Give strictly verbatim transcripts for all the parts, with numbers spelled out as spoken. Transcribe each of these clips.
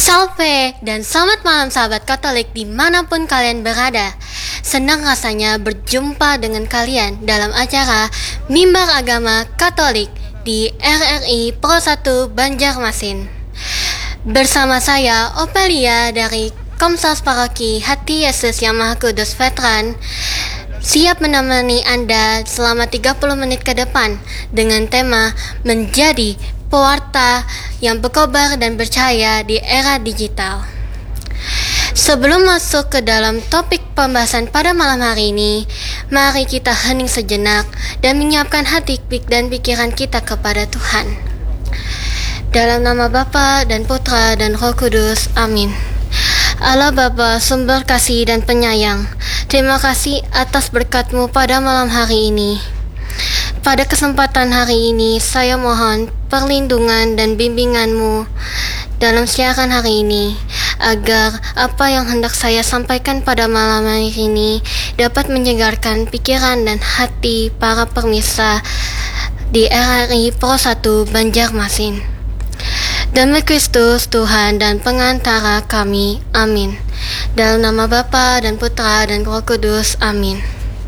Salve dan selamat malam sahabat Katolik dimanapun kalian berada. Senang rasanya berjumpa dengan kalian dalam acara Mimbar Agama Katolik di R R I Pro satu Banjarmasin. Bersama saya Opelia dari Komsos Paroki Hati Yesus Yang Maha Kudus Veteran, siap menemani Anda selama tiga puluh menit ke depan dengan tema menjadi pewarta yang berkobar dan percaya di era digital. Sebelum masuk ke dalam topik pembahasan pada malam hari ini, mari kita hening sejenak dan menyiapkan hati dan pikiran kita kepada Tuhan. Dalam nama Bapa dan Putra dan Roh Kudus, amin. Allah Bapa, sumber kasih dan penyayang, terima kasih atas berkat-Mu pada malam hari ini. Pada kesempatan hari ini, saya mohon perlindungan dan bimbingan-Mu dalam siaran hari ini, agar apa yang hendak saya sampaikan pada malam hari ini dapat menyegarkan pikiran dan hati para permisa di R R I Pro satu Banjarmasin. Demi Kristus Tuhan dan pengantara kami, amin. Dalam nama Bapa dan Putra dan Roh Kudus, amin.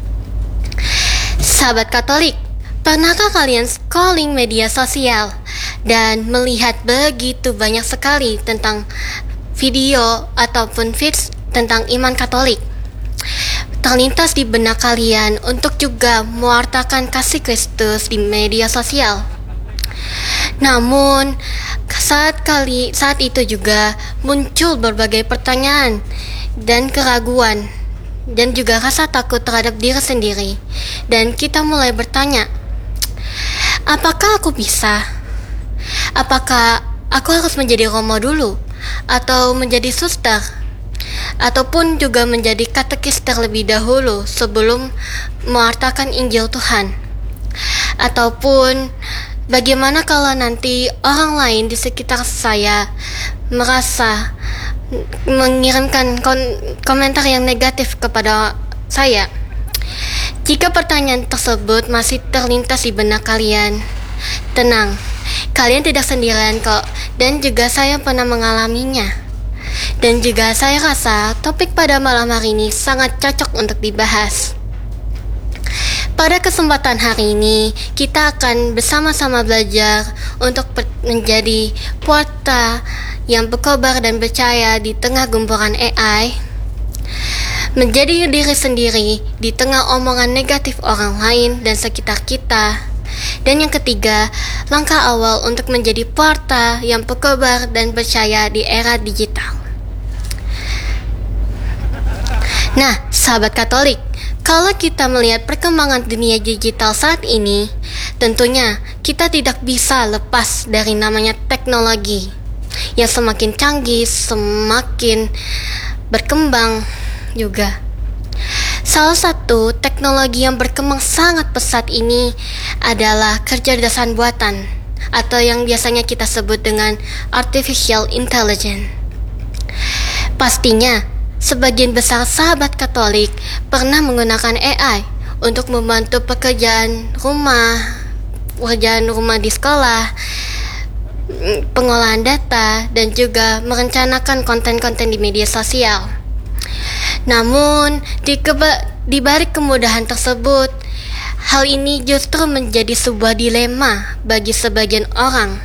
Sahabat Katolik, pernahkah kalian scrolling media sosial dan melihat begitu banyak sekali tentang video ataupun feeds tentang iman Katolik? Terlintas di benak kalian untuk juga mewartakan kasih Kristus di media sosial. Namun, saat kali saat itu juga muncul berbagai pertanyaan dan keraguan dan juga rasa takut terhadap diri sendiri, dan kita mulai bertanya, apakah aku bisa? Apakah aku harus menjadi romo dulu? Atau menjadi suster? Ataupun juga menjadi katekis terlebih dahulu sebelum mewartakan Injil Tuhan? Ataupun bagaimana kalau nanti orang lain di sekitar saya merasa mengirimkan kon- komentar yang negatif kepada saya? Jika pertanyaan tersebut masih terlintas di benak kalian, tenang, kalian tidak sendirian kok, dan juga saya pernah mengalaminya. Dan juga saya rasa topik pada malam hari ini sangat cocok untuk dibahas. Pada kesempatan hari ini, kita akan bersama-sama belajar untuk menjadi pewarta yang berkobar dan percaya di tengah gempuran A I, menjadi diri sendiri di tengah omongan negatif orang lain dan sekitar kita. Dan yang ketiga, langkah awal untuk menjadi pewarta yang berkobar dan percaya di era digital. Nah, sahabat Katolik, kalau kita melihat perkembangan dunia digital saat ini, tentunya kita tidak bisa lepas dari namanya teknologi yang semakin canggih, semakin berkembang juga. Salah satu teknologi yang berkembang sangat pesat ini adalah kecerdasan buatan, atau yang biasanya kita sebut dengan artificial intelligence. Pastinya, sebagian besar sahabat Katolik pernah menggunakan A I untuk membantu pekerjaan rumah, pekerjaan rumah di sekolah, pengolahan data, dan juga merencanakan konten-konten di media sosial. Namun, di, keba- di balik kemudahan tersebut, hal ini justru menjadi sebuah dilema bagi sebagian orang.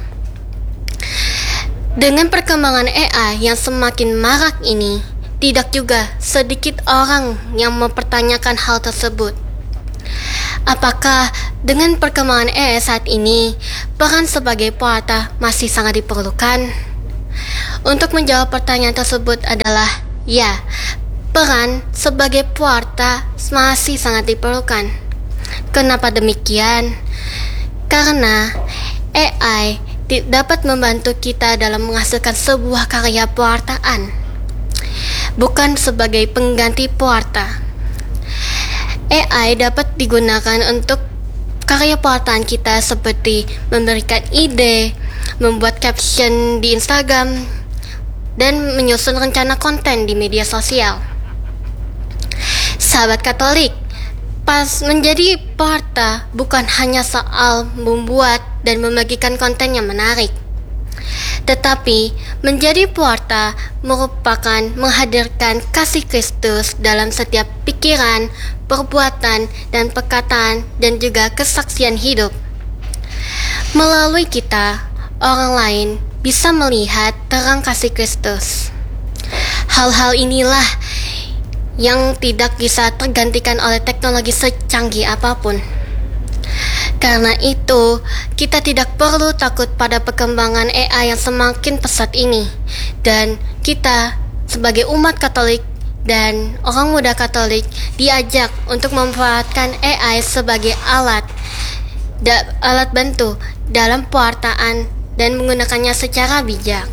Dengan perkembangan A I yang semakin marak ini, tidak juga sedikit orang yang mempertanyakan hal tersebut. Apakah dengan perkembangan A I saat ini, peran sebagai pewarta masih sangat diperlukan? Untuk menjawab pertanyaan tersebut adalah ya, peran sebagai pewarta masih sangat diperlukan. Kenapa demikian? Karena A I dapat membantu kita dalam menghasilkan sebuah karya pewartaan, bukan sebagai pengganti pewarta. A I dapat digunakan untuk karya pewartaan kita seperti memberikan ide, membuat caption di Instagram, dan menyusun rencana konten di media sosial. Sahabat Katolik, pas menjadi pewarta bukan hanya soal membuat dan membagikan konten yang menarik. Tetapi menjadi pewarta merupakan menghadirkan kasih Kristus dalam setiap pikiran, perbuatan, dan perkataan, dan juga kesaksian hidup. Melalui kita, orang lain bisa melihat terang kasih Kristus. Hal-hal inilah yang tidak bisa tergantikan oleh teknologi secanggih apapun. Karena itu, kita tidak perlu takut pada perkembangan A I yang semakin pesat ini. Dan kita sebagai umat Katolik dan orang muda Katolik diajak untuk memanfaatkan A I sebagai alat da, alat bantu dalam pewartaan dan menggunakannya secara bijak.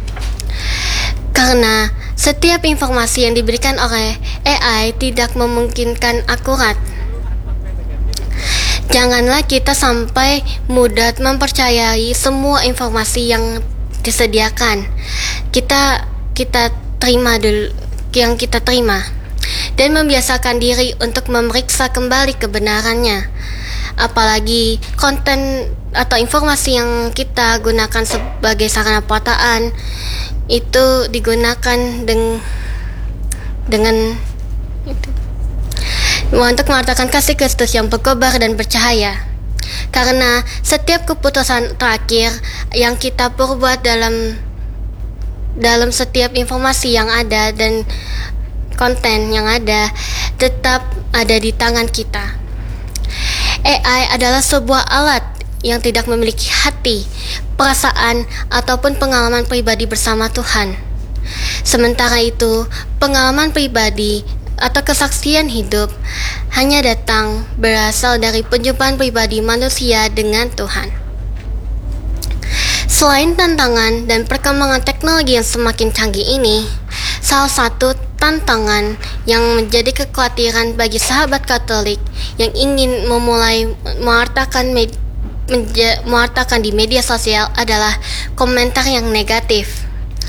Karena setiap informasi yang diberikan oleh A I tidak memungkinkan akurat. Janganlah kita sampai mudah mempercayai semua informasi yang disediakan. Kita kita terima dulu yang kita terima dan membiasakan diri untuk memeriksa kembali kebenarannya. Apalagi konten atau informasi yang kita gunakan sebagai sarana pewartaan itu digunakan deng, dengan itu untuk mengatakan kasih Kristus yang berkobar dan bercahaya. Karena setiap keputusan terakhir yang kita perbuat dalam dalam setiap informasi yang ada dan konten yang ada tetap ada di tangan kita. A I adalah sebuah alat yang tidak memiliki hati, perasaan, ataupun pengalaman pribadi bersama Tuhan. Sementara itu, pengalaman pribadi atau kesaksian hidup hanya datang berasal dari perjumpaan pribadi manusia dengan Tuhan. Selain tantangan dan perkembangan teknologi yang semakin canggih ini, salah satu tantangan yang menjadi kekhawatiran bagi sahabat Katolik yang ingin memulai mewartakan med- menja- mewartakan di media sosial adalah komentar yang negatif.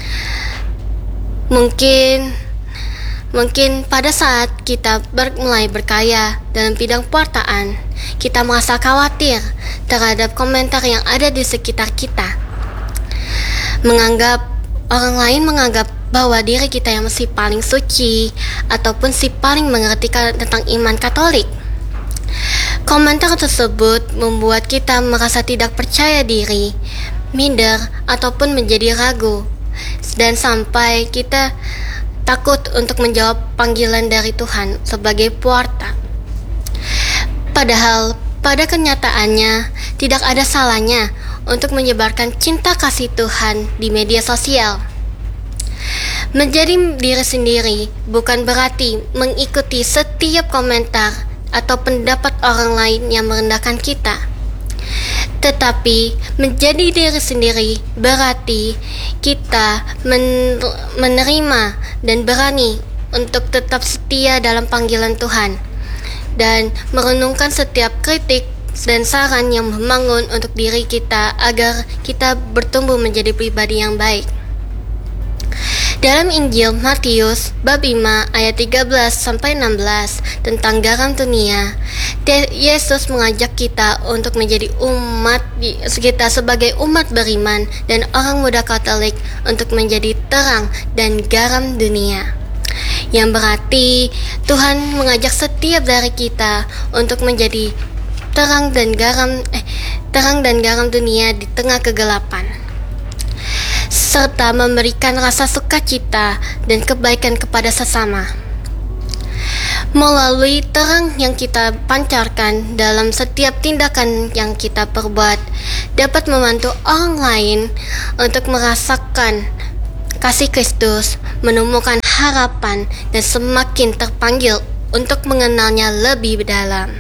Mungkin Mungkin pada saat kita ber- mulai berkaya dalam bidang pewartaan, kita merasa khawatir terhadap komentar yang ada di sekitar kita. Menganggap, orang lain menganggap bahwa diri kita yang masih paling suci, ataupun si paling mengerti tentang iman Katolik. Komentar tersebut membuat kita merasa tidak percaya diri, minder, ataupun menjadi ragu. Dan sampai kita takut untuk menjawab panggilan dari Tuhan sebagai pewarta. Padahal pada kenyataannya tidak ada salahnya untuk menyebarkan cinta kasih Tuhan di media sosial. Menjadi diri sendiri bukan berarti mengikuti setiap komentar atau pendapat orang lain yang merendahkan kita. Tetapi menjadi diri sendiri berarti kita men- menerima dan berani untuk tetap setia dalam panggilan Tuhan dan merenungkan setiap kritik dan saran yang membangun untuk diri kita agar kita bertumbuh menjadi pribadi yang baik. Dalam Injil Matius bab lima ayat tiga belas sampai enam belas tentang garam dunia, Yesus mengajak kita untuk menjadi umat kita sebagai umat beriman dan orang muda Katolik untuk menjadi terang dan garam dunia. Yang berarti Tuhan mengajak setiap dari kita untuk menjadi terang dan garam eh, terang dan garam dunia di tengah kegelapan, serta memberikan rasa sukacita dan kebaikan kepada sesama. Melalui terang yang kita pancarkan dalam setiap tindakan yang kita perbuat dapat membantu orang lain untuk merasakan kasih Kristus, menemukan harapan, dan semakin terpanggil untuk mengenalnya lebih dalam.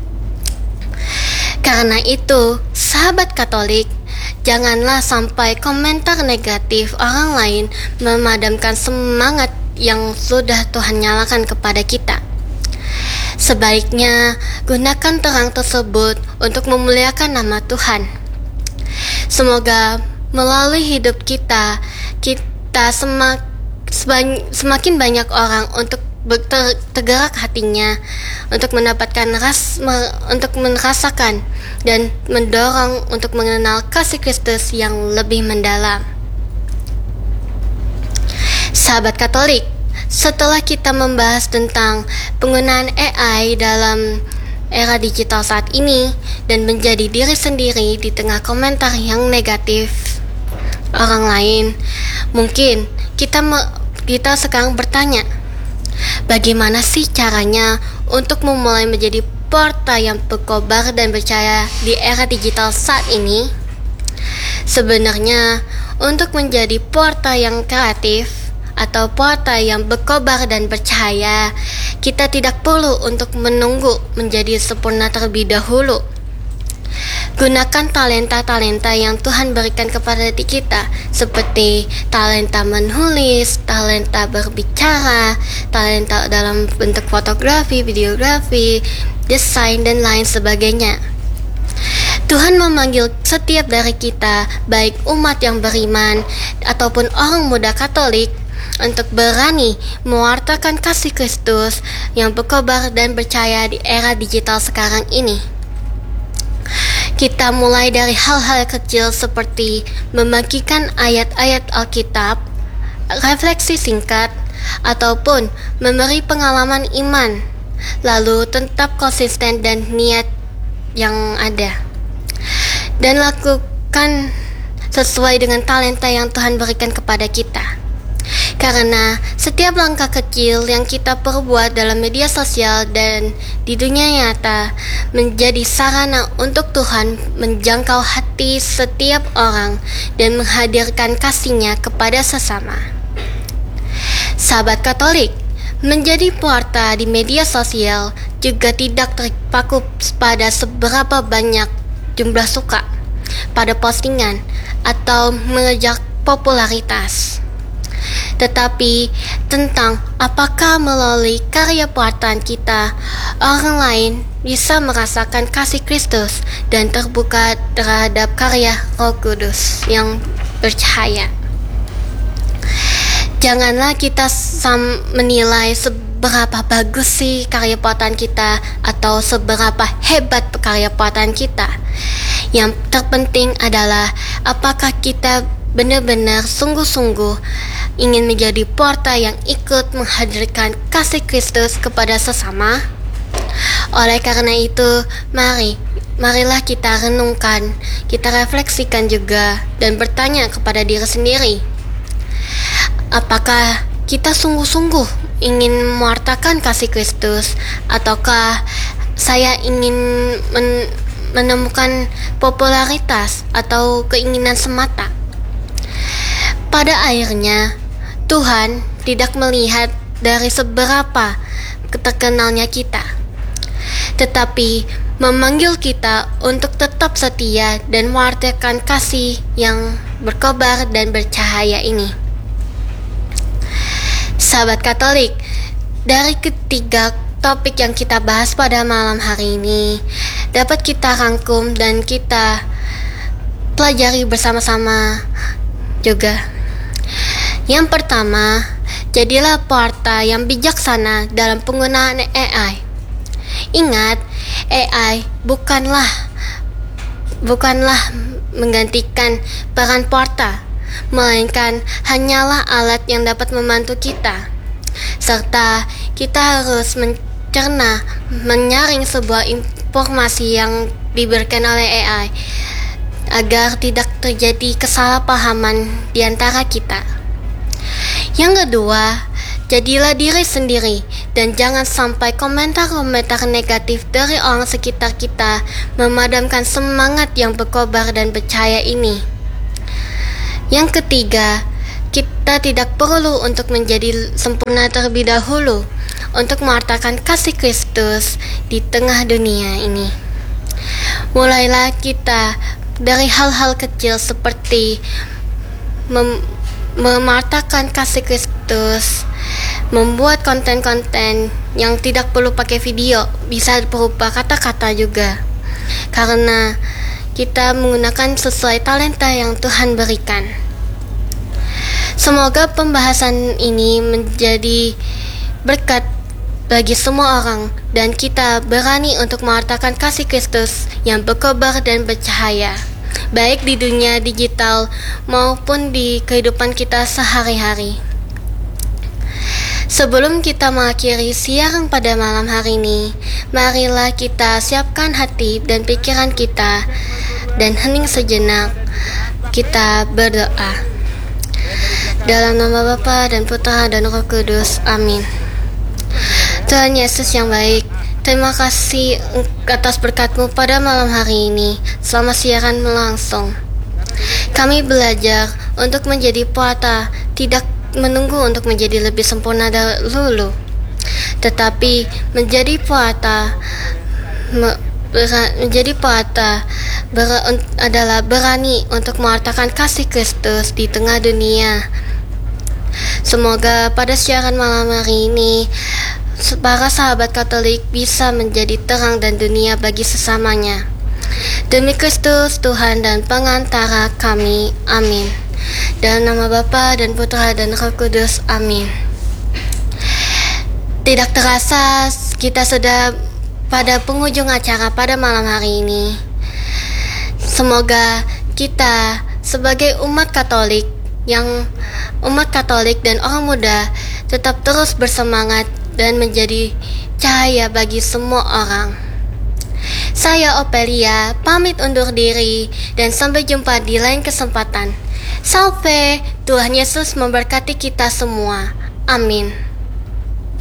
Karena itu, sahabat Katolik, janganlah sampai komentar negatif orang lain memadamkan semangat yang sudah Tuhan nyalakan kepada kita. Sebaiknya gunakan terang tersebut untuk memuliakan nama Tuhan. Semoga melalui hidup kita, kita semak, semakin banyak orang untuk tergerak hatinya untuk mendapatkan ras, untuk merasakan dan mendorong untuk mengenal kasih Kristus yang lebih mendalam. Sahabat Katolik, setelah kita membahas tentang penggunaan A I dalam era digital saat ini dan menjadi diri sendiri di tengah komentar yang negatif orang lain, mungkin kita me- kita sekarang bertanya, bagaimana sih caranya untuk memulai menjadi porta yang berkobar dan percaya di era digital saat ini? Sebenarnya, untuk menjadi porta yang kreatif atau porta yang berkobar dan percaya, kita tidak perlu untuk menunggu menjadi sempurna terlebih dahulu. Gunakan talenta-talenta yang Tuhan berikan kepada kita, seperti talenta menulis, talenta berbicara, talenta dalam bentuk fotografi, videografi, desain, dan lain sebagainya. Tuhan memanggil setiap dari kita, baik umat yang beriman ataupun orang muda Katolik, untuk berani mewartakan kasih Kristus yang berkobar dan percaya di era digital sekarang ini. Kita mulai dari hal-hal kecil seperti membagikan ayat-ayat Alkitab, refleksi singkat, ataupun memberi pengalaman iman, lalu tetap konsisten dan niat yang ada, dan lakukan sesuai dengan talenta yang Tuhan berikan kepada kita. Karena setiap langkah kecil yang kita perbuat dalam media sosial dan di dunia nyata menjadi sarana untuk Tuhan menjangkau hati setiap orang dan menghadirkan kasih-Nya kepada sesama. Sahabat Katolik, menjadi porta di media sosial juga tidak terpaku pada seberapa banyak jumlah suka pada postingan atau mengejar popularitas, tetapi tentang apakah melalui karya portaan kita, orang lain bisa merasakan kasih Kristus dan terbuka terhadap karya Roh Kudus yang bercahaya. Janganlah kita sam- menilai seberapa bagus sih karya portaan kita atau seberapa hebat karya portaan kita. Yang terpenting adalah apakah kita benar-benar sungguh-sungguh ingin menjadi porta yang ikut menghadirkan kasih Kristus kepada sesama. Oleh karena itu, mari, marilah kita renungkan, kita refleksikan juga, dan bertanya kepada diri sendiri, apakah kita sungguh-sungguh ingin mewartakan kasih Kristus, ataukah saya ingin men- menemukan popularitas atau keinginan semata? Pada akhirnya, Tuhan tidak melihat dari seberapa terkenalnya kita, tetapi memanggil kita untuk tetap setia dan mewartakan kasih yang berkobar dan bercahaya ini. Sahabat Katolik, dari ketiga topik yang kita bahas pada malam hari ini dapat kita rangkum dan kita pelajari bersama-sama juga. Yang pertama, jadilah porta yang bijaksana dalam penggunaan A I. Ingat, A I bukanlah bukanlah menggantikan peran porta, melainkan hanyalah alat yang dapat membantu kita. Serta kita harus mencerna, menyaring sebuah informasi yang diberikan oleh A I agar tidak terjadi kesalahpahaman di antara kita. Yang kedua, jadilah diri sendiri dan jangan sampai komentar-komentar negatif dari orang sekitar kita memadamkan semangat yang berkobar dan percaya ini. Yang ketiga, kita tidak perlu untuk menjadi sempurna terlebih dahulu untuk mewartakan kasih Kristus di tengah dunia ini. Mulailah kita dari hal-hal kecil seperti mem- memartakan kasih Kristus, membuat konten-konten yang tidak perlu pakai video, bisa berupa kata-kata juga, karena kita menggunakan sesuai talenta yang Tuhan berikan. Semoga pembahasan ini menjadi berkat bagi semua orang dan kita berani untuk mewartakan kasih Kristus yang berkobar dan bercahaya, baik di dunia digital maupun di kehidupan kita sehari-hari. Sebelum kita mengakhiri siaran pada malam hari ini, marilah kita siapkan hati dan pikiran kita dan hening sejenak. Kita berdoa. Dalam nama Bapa dan Putra dan Roh Kudus. Amin. Tuhan Yesus yang baik, terima kasih atas berkat-Mu pada malam hari ini selama siaran melangsung. Kami belajar untuk menjadi puata, tidak menunggu untuk menjadi lebih sempurna dahulu, tetapi menjadi puata me, bera, menjadi puata ber, adalah berani untuk mewartakan kasih Kristus di tengah dunia. Semoga pada siaran malam hari ini para sahabat Katolik bisa menjadi terang dan dunia bagi sesamanya. Demi Kristus Tuhan dan pengantara kami. Amin. Dalam nama Bapa dan Putra dan Roh Kudus. Amin. Tidak terasa kita sudah pada penghujung acara pada malam hari ini. Semoga kita sebagai umat Katolik yang umat Katolik dan orang muda tetap terus bersemangat dan menjadi cahaya bagi semua orang. Saya Opelia pamit undur diri dan sampai jumpa di lain kesempatan. Salve, Tuhan Yesus memberkati kita semua. Amin.